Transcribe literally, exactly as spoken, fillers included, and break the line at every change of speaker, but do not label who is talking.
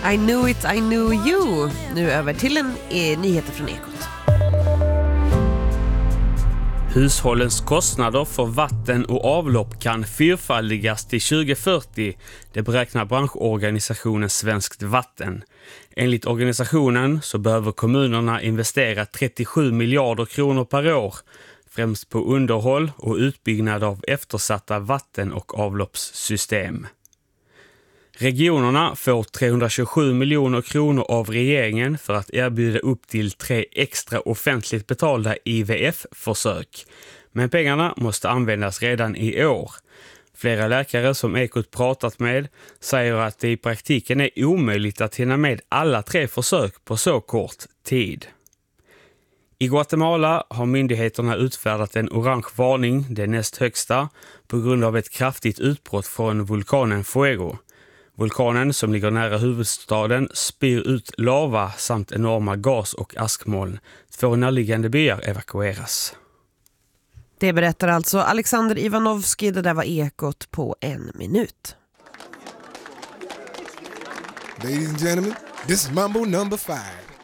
I knew it, I knew you. Nu över till en eh, nyheter från Ekot.
Hushållens kostnader för vatten och avlopp kan fyrfaldigas till tjugo fyrtio, det beräknar branschorganisationen Svenskt Vatten. Enligt organisationen så behöver kommunerna investera trettiosju miljarder kronor per år, främst på underhåll och utbyggnad av eftersatta vatten- och avloppssystem. Regionerna får trehundratjugosju miljoner kronor av regeringen för att erbjuda upp till tre extra offentligt betalda I V F-försök. Men pengarna måste användas redan i år. Flera läkare som Ekot pratat med säger att det i praktiken är omöjligt att hinna med alla tre försök på så kort tid. I Guatemala har myndigheterna utfärdat en orange varning, det näst högsta, på grund av ett kraftigt utbrott från vulkanen Fuego. Vulkanen som ligger nära huvudstaden spyr ut lava samt enorma gas- och askmoln. Två närliggande byar evakueras.
Det berättar alltså Alexander Ivanovski. Det där var Ekot på en minut.
Ladies and gentlemen, this is Mambo number five.